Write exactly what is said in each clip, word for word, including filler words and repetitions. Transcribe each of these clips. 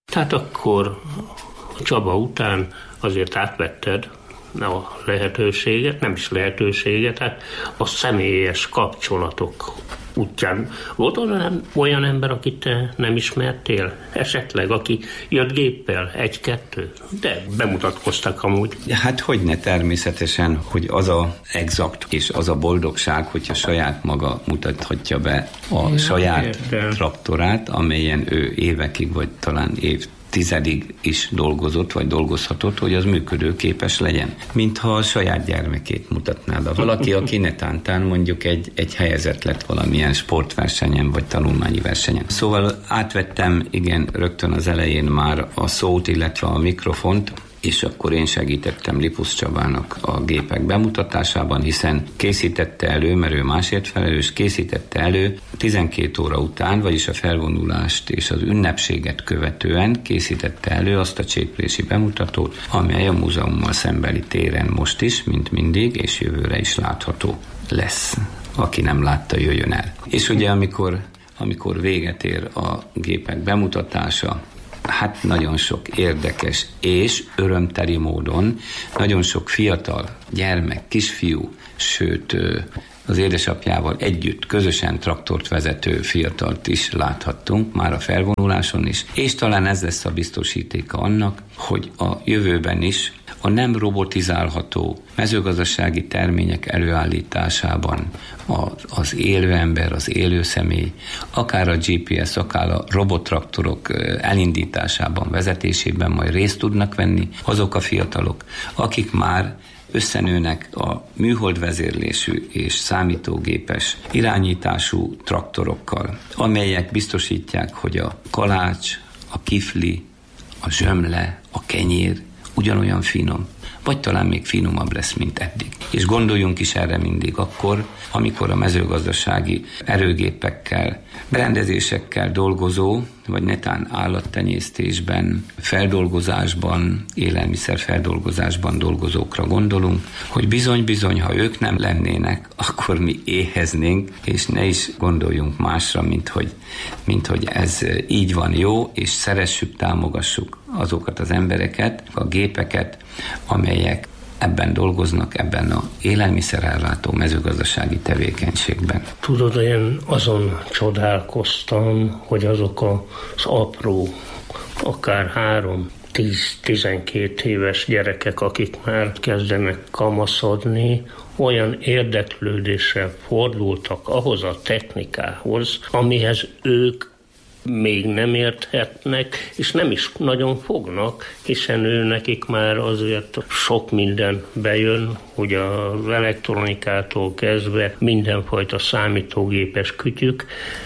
Tehát akkor Csaba után azért átvetted a lehetőséget, nem is lehetőséget, hát a személyes kapcsolatok útján. Volt olyan, olyan ember, akit te nem ismertél? Esetleg, aki jött géppel, egy-kettő? De bemutatkoztak amúgy. Hát hogyne, természetesen, hogy az a exakt és az a boldogság, hogyha saját maga mutathatja be a ja, saját értem. traktorát, amelyen ő évekig, vagy talán év tizedig is dolgozott, vagy dolgozhatott, hogy az működőképes legyen. Mintha a saját gyermekét mutatná be. Valaki, aki netántán mondjuk egy, egy helyezett lett valamilyen sportversenyen, vagy tanulmányi versenyen. Szóval átvettem, igen, rögtön az elején már a szót, illetve a mikrofont, és akkor én segítettem Lipusz Csabának a gépek bemutatásában, hiszen készítette elő, mert ő másért felelős, készítette elő tizenkét óra után, vagyis a felvonulást és az ünnepséget követően készítette elő azt a cséklési bemutatót, amely a múzeummal szembeli téren most is, mint mindig, és jövőre is látható lesz. Aki nem látta, jöjjön el. És ugye amikor, amikor véget ér a gépek bemutatása, hát nagyon sok érdekes és örömteli módon nagyon sok fiatal gyermek, kisfiú, sőt az édesapjával együtt közösen traktort vezető fiatalt is láthattunk már a felvonuláson is, és talán ez lesz a biztosítéka annak, hogy a jövőben is a nem robotizálható mezőgazdasági termények előállításában az élő ember, az élő személy, akár a gé pé es, akár a robottraktorok elindításában, vezetésében majd részt tudnak venni azok a fiatalok, akik már összenőnek a műholdvezérlésű és számítógépes irányítású traktorokkal, amelyek biztosítják, hogy a kalács, a kifli, a zsömle, a kenyér ugyanolyan finom, vagy talán még finomabb lesz, mint eddig. És gondoljunk is erre mindig akkor, amikor a mezőgazdasági erőgépekkel, berendezésekkel dolgozó, vagy netán állattenyésztésben, feldolgozásban, élelmiszerfeldolgozásban dolgozókra gondolunk, hogy bizony-bizony, ha ők nem lennének, akkor mi éheznénk, és ne is gondoljunk másra, mint hogy, mint hogy ez így van jó, és szeressük, támogassuk azokat az embereket, a gépeket, amelyek ebben dolgoznak, ebben az élelmiszerellátó mezőgazdasági tevékenységben. Tudod, én azon csodálkoztam, hogy azok az apró, akár három, tíz, tizenkét éves gyerekek, akik már kezdenek kamaszodni, olyan érdeklődéssel fordultak ahhoz a technikához, amihez ők még nem érthetnek, és nem is nagyon fognak, hiszen ő nekik már azért sok minden bejön, hogy az elektronikától kezdve mindenfajta számítógépes kütyük,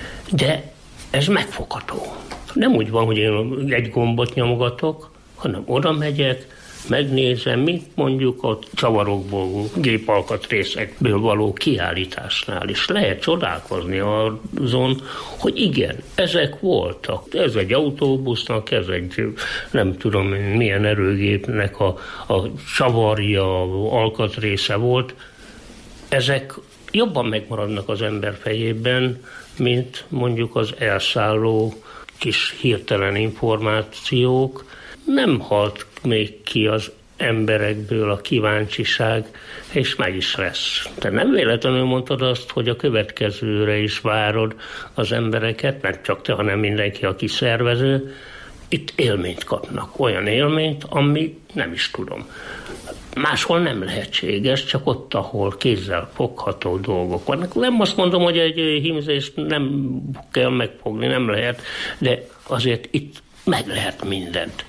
de ez megfogható. Nem úgy van, hogy én egy gombot nyomogatok, hanem oda megyek, megnézem, mint mondjuk a csavarokból, gépalkatrészekből való kiállításnál is. Lehet csodálkozni azon, hogy igen, ezek voltak. Ez egy autóbusznak, ez egy nem tudom milyen erőgépnek a, a csavarja, alkatrésze volt. Ezek jobban megmaradnak az ember fejében, mint mondjuk az elszálló kis hirtelen információk. Nem halt még ki az emberekből a kíváncsiság, és meg is lesz. Te nem véletlenül mondtad azt, hogy a következőre is várod az embereket, nem csak te, hanem mindenki, aki szervező. Itt élményt kapnak, olyan élményt, ami nem is tudom. Máshol nem lehetséges, csak ott, ahol kézzel fogható dolgok vannak. Nem azt mondom, hogy egy hímzést nem kell megfogni, nem lehet, de azért itt meg lehet mindent.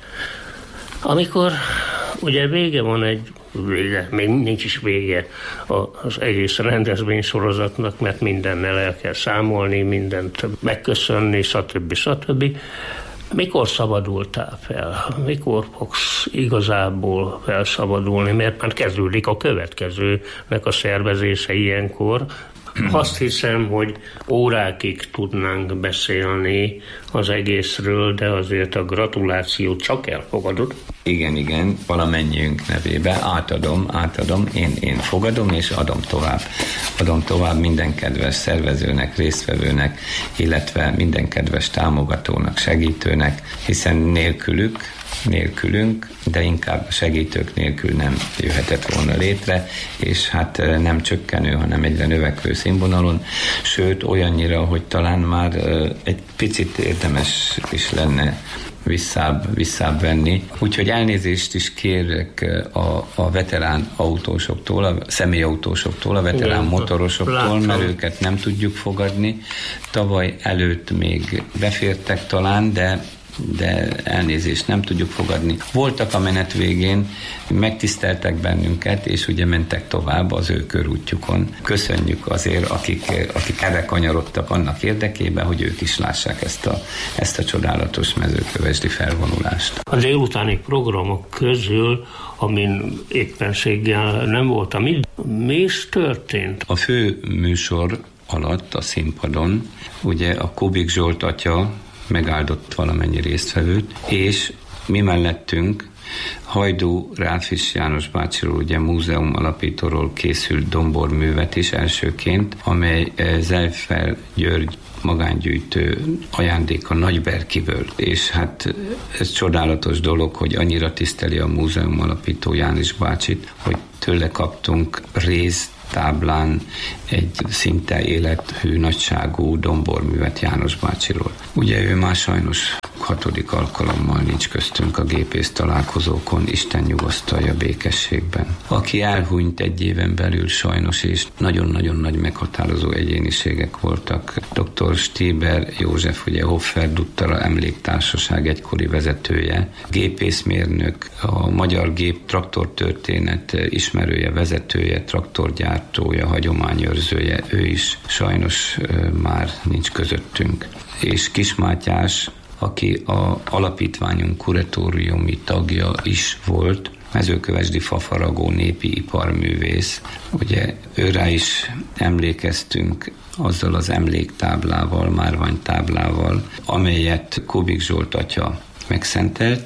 Amikor ugye vége van egy vége, még nincs is vége az egész rendezvénysorozatnak, mert mindennel el kell számolni, mindent megköszönni, stb. stb. Mikor szabadultál fel? Mikor fogsz igazából felszabadulni? Mert már kezdődik a következőnek a szervezése ilyenkor. Azt hiszem, hogy órákig tudnánk beszélni az egészről, de azért a gratulációt csak elfogadod. Igen, igen, valamennyiünk nevébe átadom, átadom, én, én fogadom és adom tovább. Adom tovább minden kedves szervezőnek, résztvevőnek, illetve minden kedves támogatónak, segítőnek, hiszen nélkülük, nélkülünk, de inkább segítők nélkül nem jöhetett volna létre, és hát nem csökkenő, hanem egyre növekvő színvonalon, sőt olyannyira, hogy talán már egy picit érdemes is lenne visszább, visszább venni. Úgyhogy elnézést is kérek a, a veterán autósoktól, a személyautósoktól, a veterán motorosoktól, mert őket nem tudjuk fogadni. Tavaly előtt még befértek talán, de de elnézést nem tudjuk fogadni. Voltak a menet végén, megtiszteltek bennünket, és ugye mentek tovább az ő körútjukon. Köszönjük azért, akik, akik erre kanyarodtak annak érdekében, hogy ők is lássák ezt a, ezt a csodálatos mezőkövesdi felvonulást. A délutáni programok közül, amin éppenséggel nem voltam itt, mi is történt? A fő műsor alatt a színpadon ugye a Kubik Zsolt atya megáldott valamennyi résztvevőt, és mi mellettünk Hajdú Ráfis János bácsiról, ugye múzeum alapítóról készült domborművet is elsőként, amely Zejfel György magángyűjtő ajándéka Nagyberkiből, és hát ez csodálatos dolog, hogy annyira tiszteli a múzeum alapító János bácsit, hogy tőle kaptunk részt táblán egy szinte élethű nagyságú domborművet János bácsiról. Ugye ő már sajnos hatodik alkalommal nincs köztünk a gépész találkozókon, Isten nyugosztalja békességben. Aki elhunyt egy éven belül sajnos, és nagyon-nagyon nagy meghatározó egyéniségek voltak. doktor Stieber József, ugye Hoffer Duttara emléktársaság egykori vezetője, gépészmérnök, a magyar gép traktortörténet ismerője, vezetője, traktorgyártója, hagyományőrzője, ő is sajnos már nincs közöttünk. És Kis Mátyás, aki a alapítványunk kuratóriumi tagja is volt, mezőkövesdi fafaragó népi iparművész. Ugye őrá is emlékeztünk azzal az emléktáblával, márványtáblával, amelyet Kubik Zsolt atya megszentelt,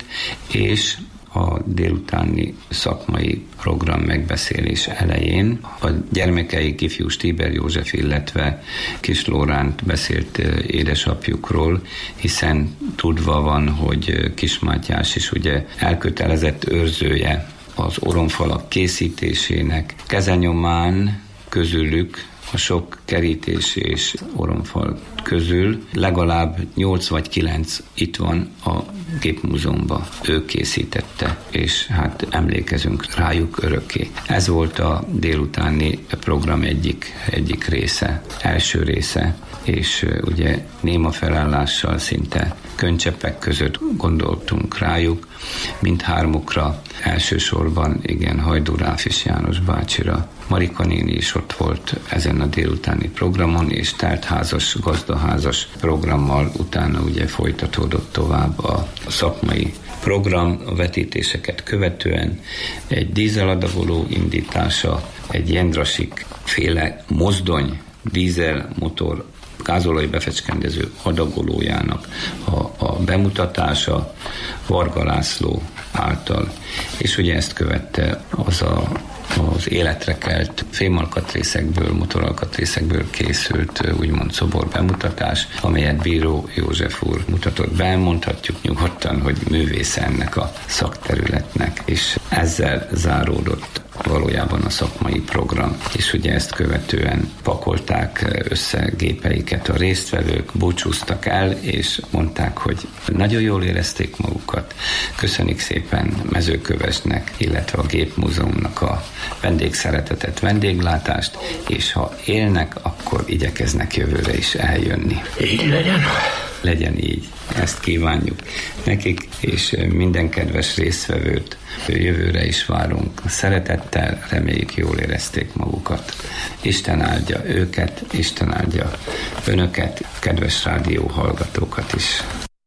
és a délutáni szakmai program megbeszélés elején a gyermekeik, ifjú Stieber József, illetve Kis Lóránt beszélt édesapjukról, hiszen tudva van, hogy Kis Mátyás is ugye elkötelezett őrzője az oromfalak készítésének. Kezenyomán közülük a sok kerítés és oromfal közül legalább nyolc vagy kilenc itt van a Gépmúzeumban. Ő készítette, és hát emlékezünk rájuk örökké. Ez volt a délutáni program egyik, egyik része, első része, és ugye néma felállással szinte könycseppek között gondoltunk rájuk, mindhármukra, elsősorban igen, Hajdú Ráfis János bácsira. Marika néni is ott volt ezen a délutáni programon, és teltházas, gazdaházas programmal utána ugye folytatódott tovább a szakmai program, a vetítéseket követően egy dízeladagoló indítása, egy Jendrasik féle mozdony, dízel motor, gázolaj befecskendező adagolójának a, a bemutatása Varga László által, és ugye ezt követte az a az életre kelt fémalkatrészekből, motoralkatrészekből készült úgymond szobor bemutatás, amelyet Bíró József úr mutatott be, mondhatjuk nyugodtan, hogy művésze ennek a szakterületnek, és ezzel záródott valójában a szakmai program, és ugye ezt követően pakolták össze gépeiket a résztvevők, búcsúztak el, és mondták, hogy nagyon jól érezték magukat. Köszönik szépen Mezőkövesdnek, illetve a Gépmúzeumnak a vendégszeretetet, vendéglátást, és ha élnek, akkor igyekeznek jövőre is eljönni. Így legyen. Legyen így. Ezt kívánjuk nekik, és minden kedves résztvevőt jövőre is várunk. Szeretettel, reméljük jól érezték magukat. Isten áldja őket, Isten áldja önöket, kedves rádió hallgatókat is.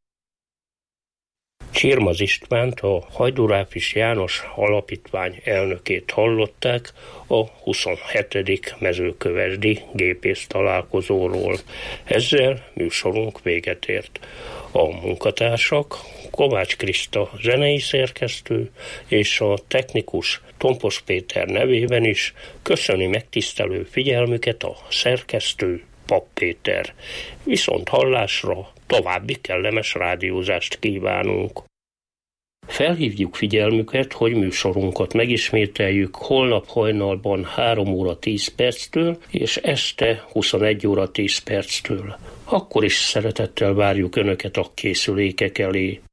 Csirmaz Istvánt, a Hajdú Ráfis János Alapítvány elnökét hallották a huszonhetedik mezőkövesdi gépész találkozóról. Ezzel műsorunk véget ért. A munkatársak Kovács Kriszta zenei szerkesztő és a technikus Tompos Péter nevében is köszöni megtisztelő figyelmüket a szerkesztő Pap Péter. Viszont hallásra további kellemes rádiózást kívánunk. Felhívjuk figyelmüket, hogy műsorunkat megismételjük holnap hajnalban három óra tíz perctől és este huszonegy óra tíz perctől. Akkor is szeretettel várjuk Önöket a készülékek elé.